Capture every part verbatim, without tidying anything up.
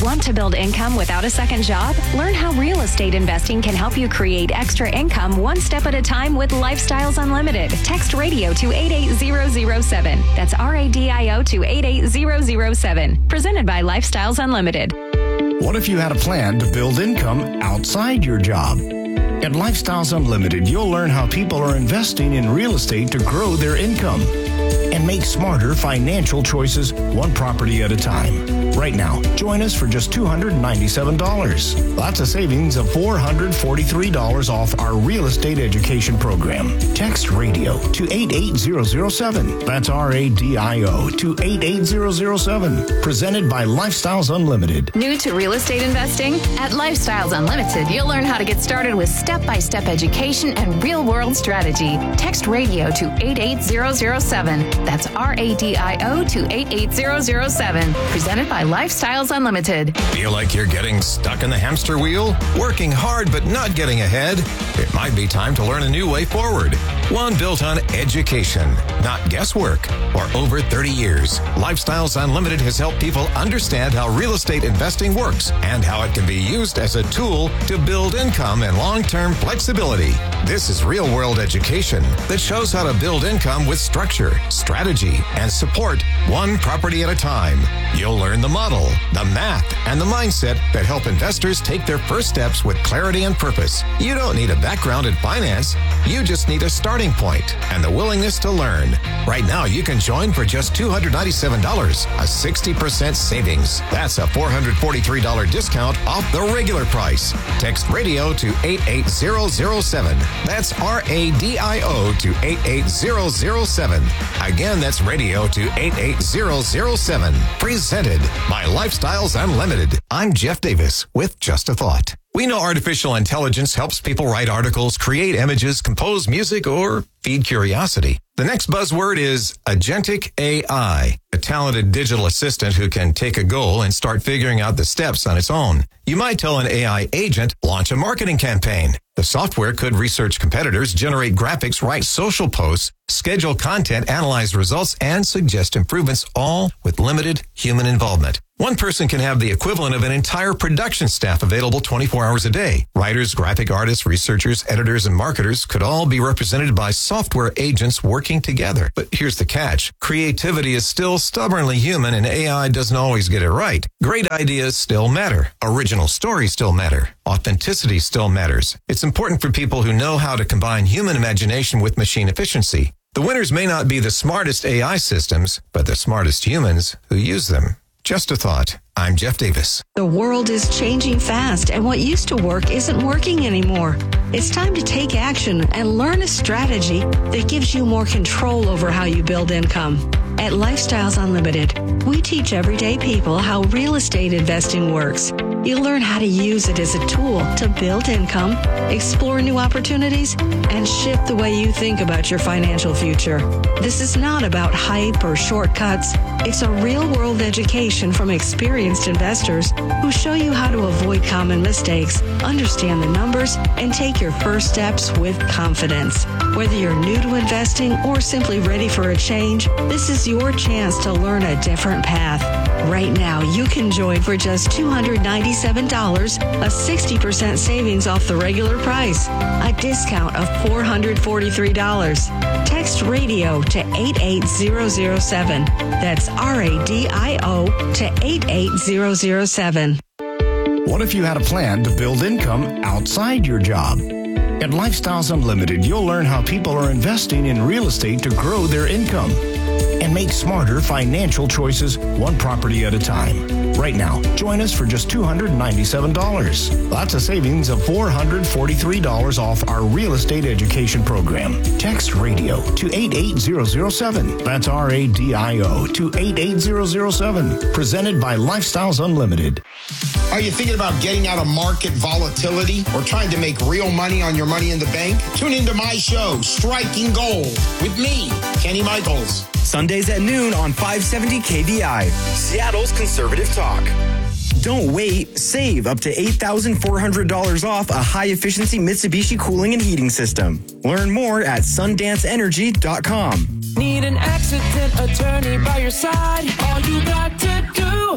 Want to build income without a second job? Learn how real estate investing can help you create extra income one step at a time with Lifestyles Unlimited. Text radio to eight eight zero zero seven. That's R A D I O to eight eight zero zero seven. Presented by Lifestyles Unlimited. What if you had a plan to build income outside your job? At Lifestyles Unlimited, you'll learn how people are investing in real estate to grow their income and make smarter financial choices one property at a time. Right now, join us for just two hundred ninety-seven dollars. That's a savings of four hundred forty-three dollars off our real estate education program. Text radio to eight eight zero zero seven. That's R A D I O to eight eight zero zero seven. Presented by Lifestyles Unlimited. New to real estate investing? At Lifestyles Unlimited, you'll learn how to get started with step-by-step education and real-world strategy. Text radio to eight eight zero zero seven. That's R A D I O to eight eight zero zero seven. Presented by Lifestyles Unlimited. Feel like you're getting stuck in the hamster wheel? Working hard but not getting ahead? It might be time to learn a new way forward. One built on education, not guesswork. For over thirty years, Lifestyles Unlimited has helped people understand how real estate investing works and how it can be used as a tool to build income and long-term flexibility. This is real-world education that shows how to build income with structure, strategy, and support one property at a time. You'll learn the model, the math, and the mindset that help investors take their first steps with clarity and purpose. You don't need a background in finance. You just need a starting point and the willingness to learn. Right now, you can join for just two hundred ninety-seven dollars, a sixty percent savings. That's a four hundred forty-three dollars discount off the regular price. Text radio to eight eight zero zero seven. That's R A D I O to eight eight zero zero seven. Again, that's radio to eight eight zero zero seven. Presented by Lifestyles Unlimited. I'm Jeff Davis with Just a Thought. We know artificial intelligence helps people write articles, create images, compose music, or feed curiosity. The next buzzword is agentic A I, a talented digital assistant who can take a goal and start figuring out the steps on its own. You might tell an A I agent, launch a marketing campaign. The software could research competitors, generate graphics, write social posts, schedule content, analyze results, and suggest improvements, all with limited human involvement. One person can have the equivalent of an entire production staff available twenty-four hours a day. Writers, graphic artists, researchers, editors, and marketers could all be represented by software agents working together. But here's the catch. Creativity is still stubbornly human, and A I doesn't always get it right. Great ideas still matter. Original stories still matter. Authenticity still matters. It's important for people who know how to combine human imagination with machine efficiency. The winners may not be the smartest A I systems, but the smartest humans who use them. Just a thought. I'm Jeff Davis. The world is changing fast, and what used to work isn't working anymore. It's time to take action and learn a strategy that gives you more control over how you build income. At Lifestyles Unlimited, we teach everyday people how real estate investing works. You'll learn how to use it as a tool to build income, explore new opportunities, and shift the way you think about your financial future. This is not about hype or shortcuts. It's a real-world education from experienced investors who show you how to avoid common mistakes, understand the numbers, and take your first steps with confidence. Whether you're new to investing or simply ready for a change, this is your chance to learn a different path. Right now, you can join for just two hundred ninety-seven dollars, a sixty percent savings off the regular price, a discount of four hundred forty-three dollars. Text radio to eight eight zero zero seven. That's R A D I O to eight eight zero zero seven. What if you had a plan to build income outside your job? At Lifestyles Unlimited, you'll learn how people are investing in real estate to grow their income and make smarter financial choices one property at a time. Right now, join us for just two hundred ninety-seven dollars. That's a savings of four hundred forty-three dollars off our real estate education program. Text radio to eight eight zero zero seven. That's R A D I O to eight eight zero zero seven. Presented by Lifestyles Unlimited. Are you thinking about getting out of market volatility or trying to make real money on your money in the bank? Tune into my show, Striking Gold, with me, Kenny Michaels. Sundays at noon on five seventy K V I, Seattle's Conservative Talk. Don't wait. Save up to eight thousand four hundred dollars off a high-efficiency Mitsubishi cooling and heating system. Learn more at sundance energy dot com. Need an accident attorney by your side? All you got to do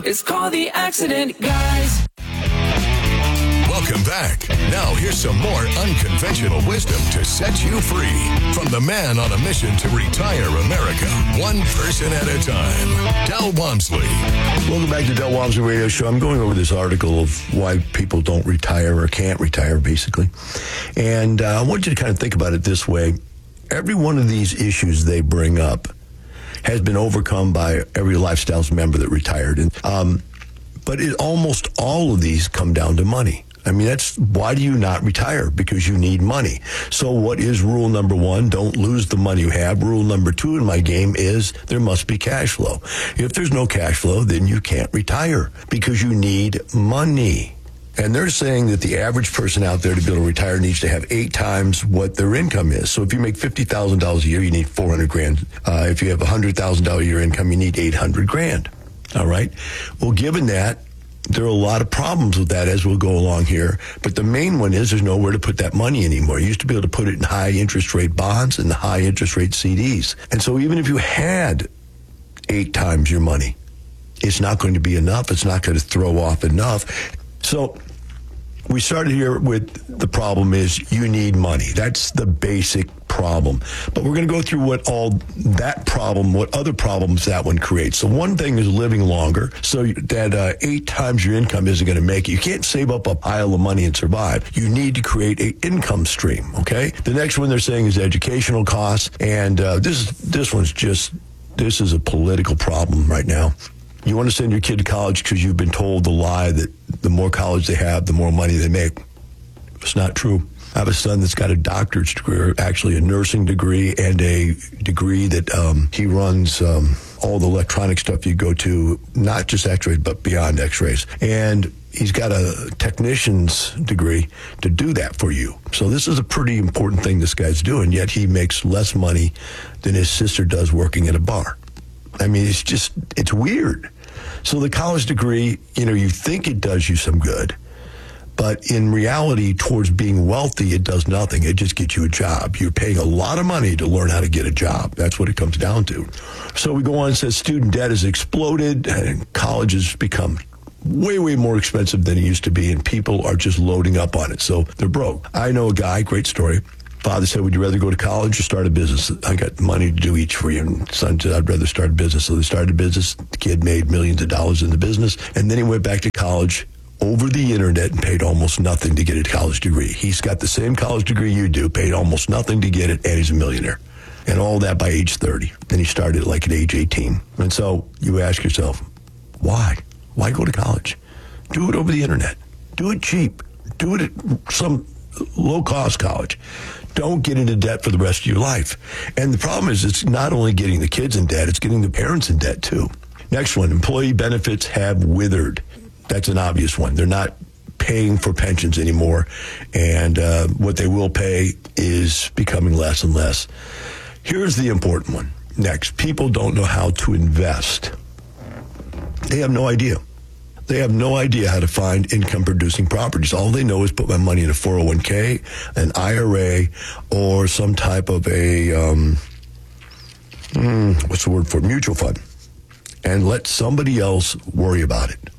It's called The Accident Guys. Welcome back. Now here's some more unconventional wisdom to set you free from the man on a mission to retire America, one person at a time, Del Walmsley. Welcome back to Del Walmsley Radio Show. I'm going over this article of why people don't retire or can't retire, basically. And uh, I want you to kind of think about it this way. Every one of these issues they bring up has been overcome by every Lifestyles member that retired. And, um, but it, almost all of these come down to money. I mean, that's why do you not retire? Because you need money. So what is rule number one? Don't lose the money you have. Rule number two in my game is there must be cash flow. If there's no cash flow, then you can't retire because you need money. And they're saying that the average person out there to be able to retire needs to have eight times what their income is. So if you make fifty thousand dollars a year, you need four hundred grand. Uh, if you have a one hundred thousand dollars a year income, you need eight hundred grand. All right. Well, given that, there are a lot of problems with that as we'll go along here. But the main one is there's nowhere to put that money anymore. You used to be able to put it in high interest rate bonds and high interest rate C Ds. And so even if you had eight times your money, it's not going to be enough. It's not going to throw off enough. So we started here with the problem is you need money. That's the basic problem. But we're going to go through what all that problem, what other problems that one creates. So one thing is living longer. So that uh, eight times your income isn't going to make it. You can't save up a pile of money and survive. You need to create an income stream, okay? The next one they're saying is educational costs. And uh, this this one's just, this is a political problem right now. You want to send your kid to college because you've been told the lie that the more college they have, the more money they make. It's not true. I have a son that's got a doctorate degree, or actually a nursing degree, and a degree that um, he runs um, all the electronic stuff you go to, not just x-rays, but beyond x-rays. And he's got a technician's degree to do that for you. So this is a pretty important thing this guy's doing, yet he makes less money than his sister does working at a bar. I mean, it's just, it's weird. So the college degree, you know, you think it does you some good, but in reality, towards being wealthy, it does nothing. It just gets you a job. You're paying a lot of money to learn how to get a job. That's what it comes down to. So we go on and say student debt has exploded, and college has become way, way more expensive than it used to be, and people are just loading up on it. So they're broke. I know a guy, great story. Father said, would you rather go to college or start a business? I got money to do each for you. And son said, I'd rather start a business. So they started a business. The kid made millions of dollars in the business. And then he went back to college over the internet and paid almost nothing to get a college degree. He's got the same college degree you do, paid almost nothing to get it, and he's a millionaire. And all that by age thirty. Then he started like at age eighteen. And so you ask yourself, why? Why go to college? Do it over the internet. Do it cheap. Do it at some low-cost college. Don't get into debt for the rest of your life. And the problem is it's not only getting the kids in debt, it's getting the parents in debt too. Next one, employee benefits have withered. That's an obvious one. They're not paying for pensions anymore, and uh, what they will pay is becoming less and less. Here's the important one. Next, people don't know how to invest. They have no idea. They have no idea how to find income-producing properties. All they know is put my money in a four oh one k, an I R A, or some type of a, um, mm, what's the word for it? Mutual fund, and let somebody else worry about it.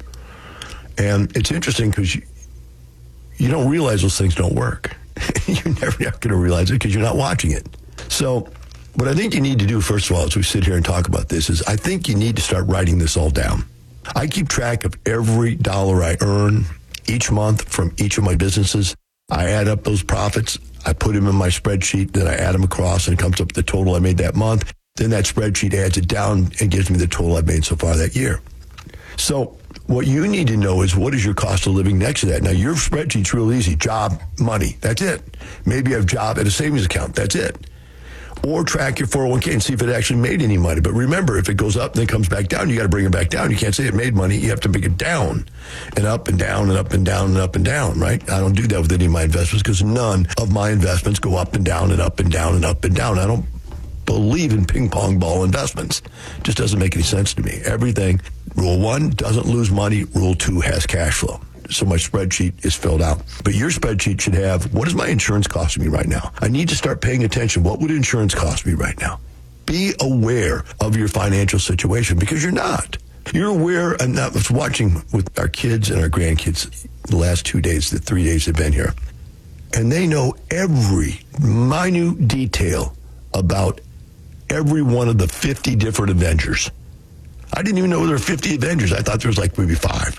And it's interesting because you, you don't realize those things don't work. You're never going to realize it because you're not watching it. So what I think you need to do, first of all, as we sit here and talk about this, is I think you need to start writing this all down. I keep track of every dollar I earn each month from each of my businesses. I add up those profits. I put them in my spreadsheet. Then I add them across, and it comes up with the total I made that month. Then that spreadsheet adds it down and gives me the total I've made so far that year. So what you need to know is what is your cost of living next to that. Now, your spreadsheet's real easy. Job, money. That's it. Maybe you have job at a savings account. That's it. Or track your four oh one k and see if it actually made any money. But remember, if it goes up and then comes back down, you got to bring it back down. You can't say it made money. You have to bring it down and up and down and up and down and up and down, right? I don't do that with any of my investments because none of my investments go up and down and up and down and up and down. I don't believe in ping pong ball investments. It just doesn't make any sense to me. Everything, rule one, doesn't lose money. Rule two, has cash flow. So my spreadsheet is filled out. But your spreadsheet should have, what is my insurance costing me right now? I need to start paying attention. What would insurance cost me right now? Be aware of your financial situation because you're not. You're aware, and I was watching with our kids and our grandkids the last two days, the three days they've been here, and they know every minute detail about every one of the fifty different Avengers. I didn't even know there were fifty Avengers. I thought there was like maybe five.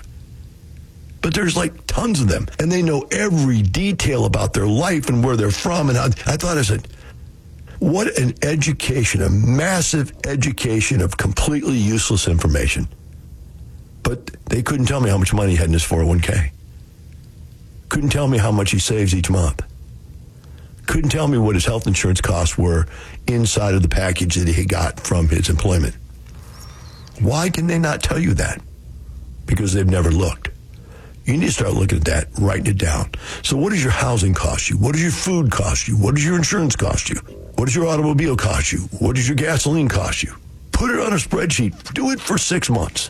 But there's like tons of them, and they know every detail about their life and where they're from. And I, I thought, I said, what an education, a massive education of completely useless information. But they couldn't tell me how much money he had in his four oh one k. Couldn't tell me how much he saves each month. Couldn't tell me what his health insurance costs were inside of the package that he got from his employment. Why can they not tell you that? Because they've never looked. You need to start looking at that, writing it down. So what does your housing cost you? What does your food cost you? What does your insurance cost you? What does your automobile cost you? What does your gasoline cost you? Put it on a spreadsheet. Do it for six months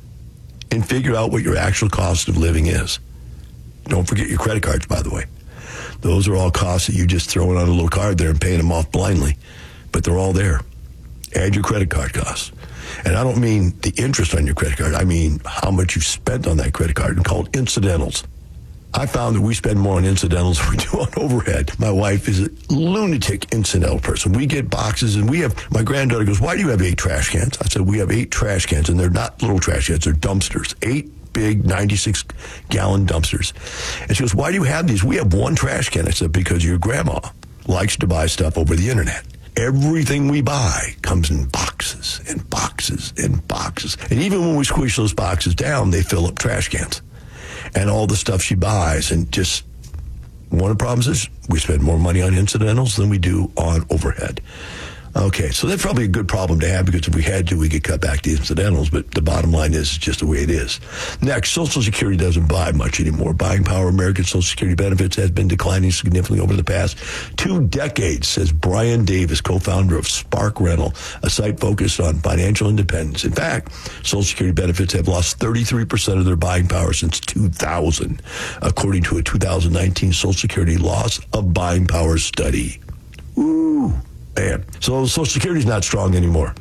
and figure out what your actual cost of living is. Don't forget your credit cards, by the way. Those are all costs that you just throw it on a little card there and paying them off blindly. But they're all there. Add your credit card costs. And I don't mean the interest on your credit card. I mean how much you spent on that credit card, called incidentals. I found that we spend more on incidentals than we do on overhead. My wife is a lunatic incidental person. We get boxes, and we have, my granddaughter goes, why do you have eight trash cans? I said, we have eight trash cans, and they're not little trash cans, they're dumpsters. Eight big ninety-six gallon dumpsters. And she goes, why do you have these? We have one trash can. I said, because your grandma likes to buy stuff over the internet. Everything we buy comes in boxes and boxes and boxes. And even when we squish those boxes down, they fill up trash cans. And all the stuff she buys. And just one of the problems is we spend more money on incidentals than we do on overhead. Okay, so that's probably a good problem to have, because if we had to, we could cut back the incidentals, but the bottom line is it's just the way it is. Next, Social Security doesn't buy much anymore. Buying power of American Social Security benefits has been declining significantly over the past two decades, says Brian Davis, co-founder of Spark Rental, a site focused on financial independence. In fact, Social Security benefits have lost thirty-three percent of their buying power since two thousand, according to a two thousand nineteen Social Security loss of buying power study. Ooh. Man. So Social Security is not strong anymore.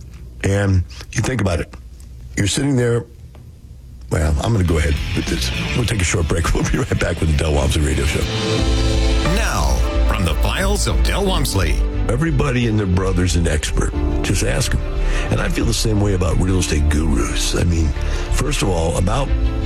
And you think about it. You're sitting there. Well, I'm going to go ahead with this. We'll take a short break. We'll be right back with the Del Walmsley Radio Show. Now, from the files of Del Walmsley. Everybody and their brother's an expert. Just ask them. And I feel the same way about real estate gurus. I mean, first of all, about